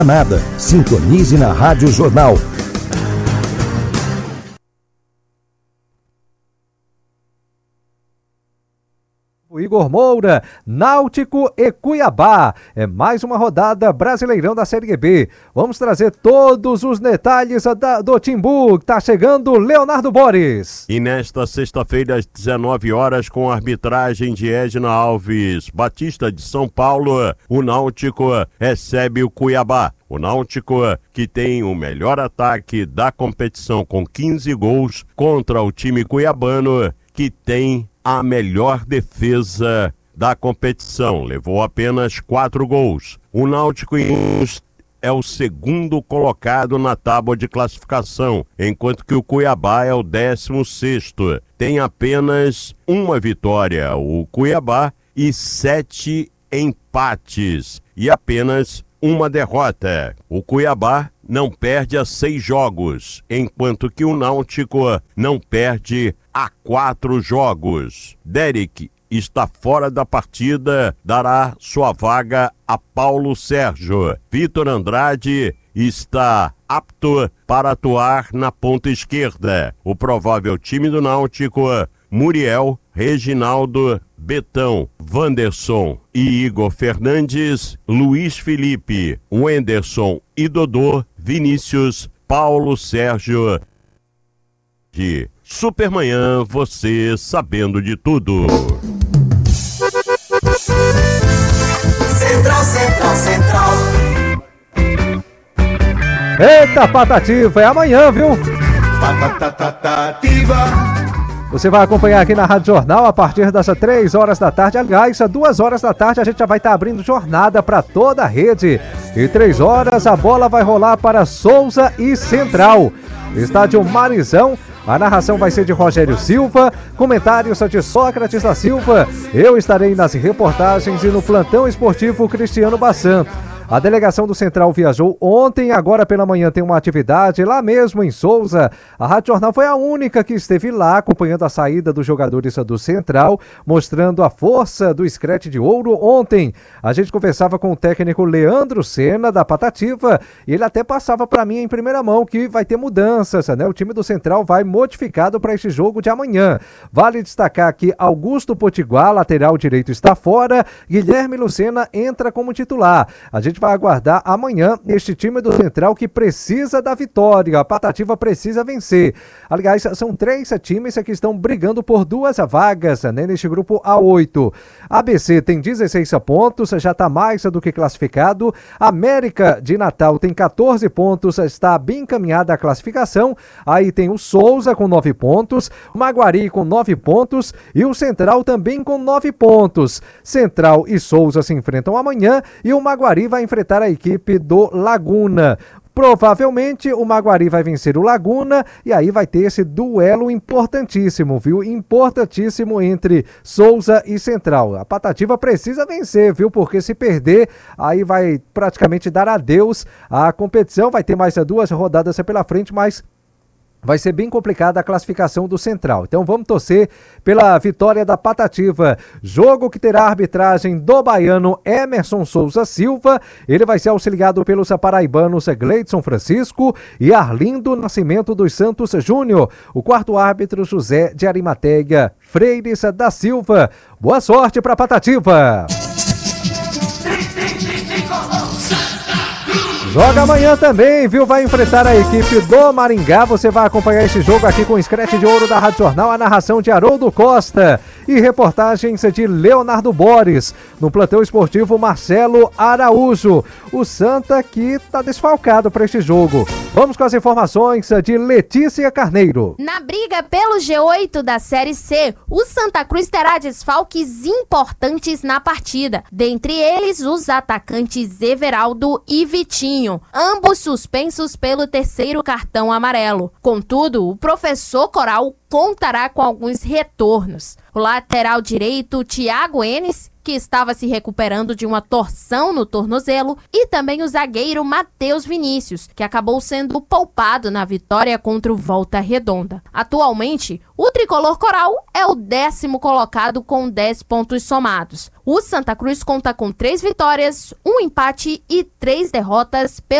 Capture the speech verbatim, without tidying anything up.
Nada. Sintonize na Rádio Jornal. O Igor Moura, Náutico e Cuiabá. É mais uma rodada Brasileirão da Série B. Vamos trazer todos os detalhes da, do Timbu. Tá chegando Leonardo Boris. E nesta sexta-feira, às dezenove horas, com a arbitragem de Edna Alves Batista de São Paulo, o Náutico recebe o Cuiabá. O Náutico, que tem o melhor ataque da competição com quinze gols, contra o time cuiabano, que tem a melhor defesa da competição. Levou apenas quatro gols. O Náutico é o segundo colocado na tábua de classificação, enquanto que o Cuiabá é o décimo sexto. Tem apenas uma vitória, o Cuiabá, e sete empates e apenas uma derrota. O Cuiabá não perde a seis jogos, enquanto que o Náutico não perde a quatro jogos. Derek está fora da partida, dará sua vaga a Paulo Sérgio. Vitor Andrade está apto para atuar na ponta esquerda. O provável time do Náutico: Muriel, Reginaldo, Betão, Wanderson e Igor Fernandes, Luiz Felipe, Wenderson e Dodô, Vinícius, Paulo Sérgio. De Supermanhã, você sabendo de tudo. Central, Central, Central. Eita, Patativa, é amanhã, viu? Patativa. Você vai acompanhar aqui na Rádio Jornal a partir das três horas da tarde. Aliás, às duas horas da tarde a gente já vai estar abrindo jornada para toda a rede. E três horas a bola vai rolar para Souza e Central. Estádio Marizão. A narração vai ser de Rogério Silva, comentários de Sócrates da Silva. Eu estarei nas reportagens e no plantão esportivo Cristiano Bassan. A delegação do Central viajou ontem, agora pela manhã tem uma atividade lá mesmo em Souza. A Rádio Jornal foi a única que esteve lá acompanhando a saída dos jogadores do Central, mostrando a força do Screte de Ouro. Ontem a gente conversava com o técnico Leandro Senna da Patativa e ele até passava para mim em primeira mão que vai ter mudanças, né? O time do Central vai modificado para este jogo de amanhã. Vale destacar que Augusto Potiguar, lateral direito, está fora. Guilherme Lucena entra como titular. A gente vai aguardar amanhã este time do Central que precisa da vitória. A Patativa precisa vencer. Aliás, são três times que estão brigando por duas vagas, né, neste grupo A oito. A B C tem dezesseis pontos, já está mais do que classificado. América de Natal tem catorze pontos, está bem encaminhada a classificação. Aí tem o Souza com nove pontos, o Maguari com nove pontos e o Central também com nove pontos. Central e Souza se enfrentam amanhã e o Maguari vai enfrentar a equipe do Laguna. Provavelmente o Maguari vai vencer o Laguna e aí vai ter esse duelo importantíssimo, viu? Importantíssimo entre Souza e Central. A Patativa precisa vencer, viu? Porque se perder, aí vai praticamente dar adeus à competição. Vai ter mais duas rodadas pela frente, mas vai ser bem complicada a classificação do Central. Então vamos torcer pela vitória da Patativa. Jogo que terá a arbitragem do baiano Emerson Souza Silva. Ele vai ser auxiliado pelos paraibanos Gleidson Francisco e Arlindo Nascimento dos Santos Júnior. O quarto árbitro José de Arimateia Freires da Silva. Boa sorte para a Patativa. Joga amanhã também, viu? Vai enfrentar a equipe do Maringá. Você vai acompanhar esse jogo aqui com o Screte de Ouro da Rádio Jornal, a narração de Haroldo Costa e reportagens de Leonardo Boris. No plantão esportivo, Marcelo Araújo. O Santa que tá desfalcado para este jogo. Vamos com as informações de Letícia Carneiro. Na briga pelo G oito da Série C, o Santa Cruz terá desfalques importantes na partida. Dentre eles, os atacantes Everaldo e Vitinho, ambos suspensos pelo terceiro cartão amarelo. Contudo, o professor Coral contará com alguns retornos. O lateral direito, Thiago Enes, que estava se recuperando de uma torção no tornozelo, e também o zagueiro Matheus Vinícius, que acabou sendo poupado na vitória contra o Volta Redonda. Atualmente, o tricolor coral é o décimo colocado com dez pontos somados. O Santa Cruz conta com três vitórias, um empate e três derrotas pelo